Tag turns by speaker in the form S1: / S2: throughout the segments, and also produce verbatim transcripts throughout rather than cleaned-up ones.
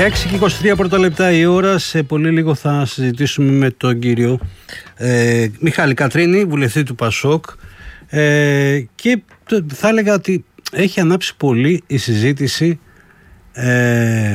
S1: έξι και είκοσι τρία πρώτα λεπτά η ώρα. Σε πολύ λίγο θα συζητήσουμε με τον κύριο ε, Μιχάλη Κατρίνη, βουλευτή του Πασόκ, ε, και θα έλεγα ότι έχει ανάψει πολύ η συζήτηση ε,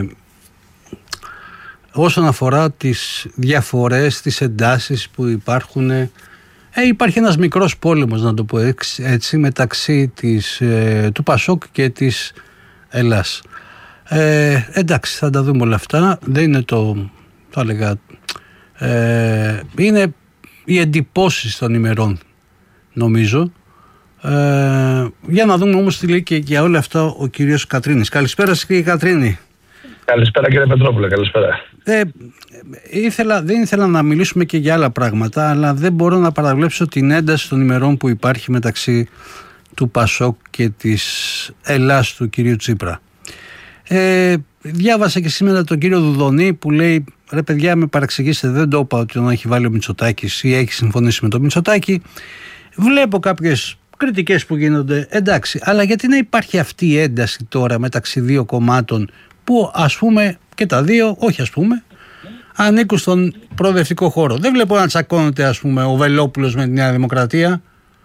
S1: όσον αφορά τις διαφορές, τις εντάσεις που υπάρχουν. Ε, υπάρχει ένας μικρός πόλεμος, να το πω έτσι, μεταξύ της, ε, του Πασόκ και της Ελλάς. Ε, εντάξει, θα τα δούμε όλα αυτά. Δεν είναι το, θα έλεγα, ε, είναι οι εντυπώσεις των ημερών, νομίζω. Ε, για να δούμε όμως τι λέει και για όλα αυτά ο κύριος Κατρίνης. Καλησπέρα σας, κύριε Κατρίνη.
S2: Καλησπέρα, κύριε Πετρόπουλε, καλησπέρα.
S1: Ε, ήθελα, δεν ήθελα να μιλήσουμε και για άλλα πράγματα, αλλά δεν μπορώ να παραβλέψω την ένταση των ημερών που υπάρχει μεταξύ του Πασόκ και της Ελλάς του κυρίου Τσίπρα. Ε, διάβασα και σήμερα τον κύριο Δουδονή που λέει: ρε παιδιά, με παρεξηγήσετε, δεν το είπα ότι τον έχει βάλει ο Μητσοτάκης ή έχει συμφωνήσει με τον Μητσοτάκη. Βλέπω κάποιες κριτικές που γίνονται, εντάξει, αλλά γιατί να υπάρχει αυτή η ένταση τώρα μεταξύ δύο κομμάτων που, ας πούμε, και τα δύο, όχι ας πούμε, ανήκουν στον προοδευτικό χώρο. Δεν βλέπω να τσακώνεται, ας πούμε, ο Βελόπουλος με τη Νέα Δημοκρατία.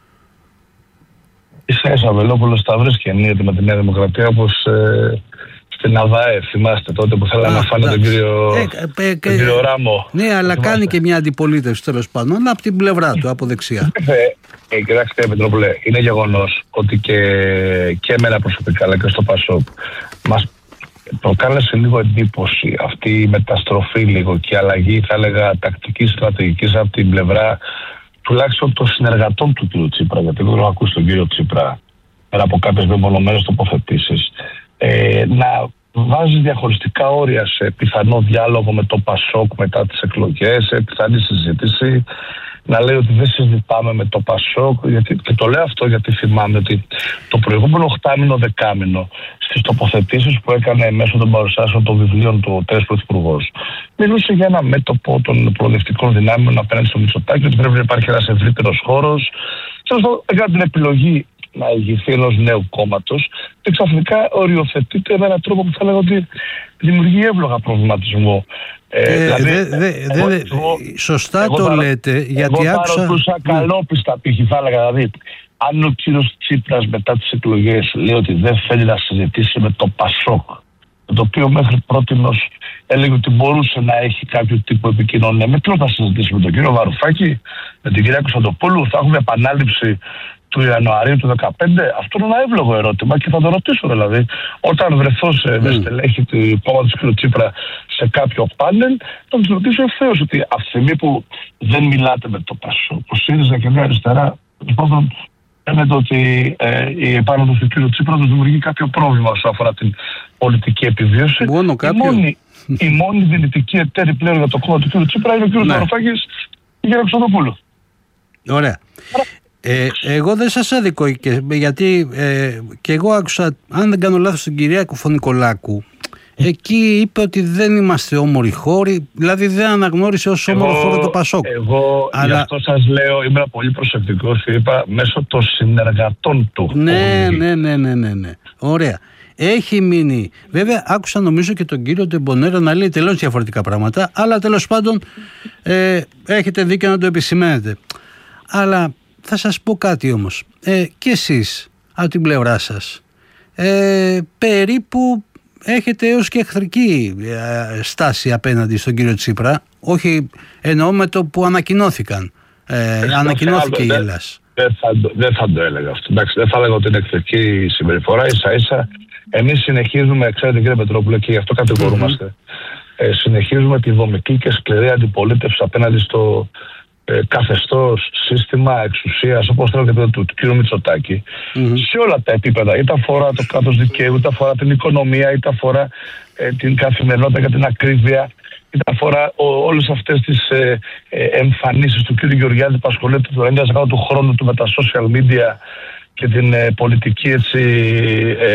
S2: Ίσα ίσα ο Βελόπουλος τα βρίσκει ενίοτε με τη Νέα Δημοκρατία, όπως ε, στην ΑΒΑΕ, θυμάστε τότε που θέλανε να φάνε τον κύριο, ε, ε, ε, τον κύριο Ράμο.
S1: Ναι, αλλά θυμάστε. Κάνει και μια αντιπολίτευση τέλος πάντων από την πλευρά του, από δεξιά.
S2: Ε, ε, κοιτάξτε, Πετρόπουλε, είναι γεγονός ότι και, και εμένα προσωπικά, αλλά και στο Πασόκ, μας προκάλεσε λίγο εντύπωση αυτή η μεταστροφή λίγο και η αλλαγή, θα έλεγα, τακτικής στρατηγικής από την πλευρά τουλάχιστον των συνεργατών του κ. Τσίπρα, γιατί δεν έχω ακούσει τον κύριο Τσίπρα πέρα από κάποιες μεμονωμένες τοποθετήσεις, ε, να βάζει διαχωριστικά όρια σε πιθανό διάλογο με το Πασόκ μετά τις εκλογές, σε πιθανή συζήτηση, να λέει ότι δεν συζητάμε με το Πασόκ, γιατί, και το λέω αυτό γιατί θυμάμαι ότι το προηγούμενο οχτάμινο δεκάμινο στις τοποθετήσεις που έκανε μέσω των παρουσιάσεων των βιβλίων του τέρας Πρωθυπουργός, μιλούσε για ένα μέτωπο των προοδευτικών δυνάμεων απέναντι στο Μητσοτάκη, ότι πρέπει να υπάρχει ένας ευρύτερος χώρος. Έκανε την επιλογή να ηγηθεί ενός νέου κόμματος και ξαφνικά οριοθετείται με έναν τρόπο που θα λέγω ότι δημιουργεί εύλογα προβληματισμό.
S1: Ε, ε, δηλαδή, δε, δε, εγώ, δε, εγώ, σωστά εγώ, το εγώ, λέτε, γιατί
S2: εγώ
S1: άκουσα...
S2: Εγώ παρατούσα καλόπιστα π.χ. θα έλεγα, δηλαδή, αν ο κύριος Τσίπρας μετά τις εκλογές λέει ότι δεν θέλει να συζητήσει με το Πασόκ, το οποίο μέχρι πρότινος έλεγε ότι μπορούσε να έχει κάποιο τύπο επικοινωνία, με ποιον θα συζητήσει, με τον κύριο Βαρουφάκη, με την κυρία Κωνσταντοπούλου, θα έχουμε επανάληψη του Ιανουαρίου του δύο χιλιάδες δεκαπέντε. Αυτό είναι ένα εύλογο ερώτημα και θα το ρωτήσω, δηλαδή. Όταν βρεθώ σε mm. στελέχη του κόμματος του κ. Τσίπρα σε κάποιο πάνελ, θα του ρωτήσω ευθέως ότι αυτή τη στιγμή που δεν μιλάτε με το Πασόκ, που ΣΥΡΙΖΑ και Νέα Αριστερά, λοιπόν, φαίνεται ότι ε, η επάνωδος του κ. Τσίπρα του δημιουργεί κάποιο πρόβλημα όσον αφορά την πολιτική επιβίωση.
S1: Μόνο κάποιο.
S2: Η μόνη, η μόνη δυνητική εταίρη πλέον για το κόμμα του κ. Τσίπρα είναι ο κ. Βαρουφάκης και η κ. Κωνσταντοπούλου.
S1: Ωραία. Ε, εγώ δεν σας άδικο, γιατί ε, και εγώ άκουσα, αν δεν κάνω λάθος, την κυρία Κουφωνικολάκου. Εκεί είπε ότι δεν είμαστε όμοροι χώροι, δηλαδή δεν αναγνώρισε ως όμορο χώρο το Πασόκ.
S2: Εγώ αλλά... γι' αυτό σας λέω, ήμουν πολύ προσεκτικός και είπα μέσω των συνεργατών του.
S1: Ναι, ναι, ναι, ναι, ναι, ναι. Ωραία. Έχει μείνει. Βέβαια, άκουσα νομίζω και τον κύριο Ντεμπονέρο να λέει τελώς διαφορετικά πράγματα, αλλά τέλος πάντων ε, έχετε δίκιο να το επισημαίνετε. Αλλά θα σας πω κάτι όμως. Ε, και εσείς από την πλευρά σας ε, περίπου έχετε έως και εχθρική ε, στάση απέναντι στον κύριο Τσίπρα. Όχι, εννοώ με το που ανακοινώθηκαν. Ε, ανακοινώθηκε η Ελλάς.
S2: Δεν θα, δεν θα το έλεγα αυτό. Εντάξει, δεν θα έλεγα ότι είναι εχθρική συμπεριφορά. Ίσα ίσα εμείς συνεχίζουμε, ξέρετε κύριε Πετρόπουλο, και γι' αυτό κατηγορούμαστε. Mm-hmm. Ε, συνεχίζουμε τη δομική και σκληρή αντιπολίτευση απέναντι στο Ε, καθεστώς, σύστημα, εξουσίας, όπως θέλω και το του, του κ. Μητσοτάκη, mm-hmm. σε όλα τα επίπεδα, είτε αφορά το κράτος δικαίου, είτε αφορά την οικονομία, είτε αφορά ε, την καθημερινότητα και την ακρίβεια, είτε αφορά ο, όλες αυτές τις ε, ε, εμφανίσεις του κ. Γεωργιάδη που ασχολείται το ενενήντα τοις εκατό του χρόνου του με τα social media και την ε, πολιτική έτσι, ε,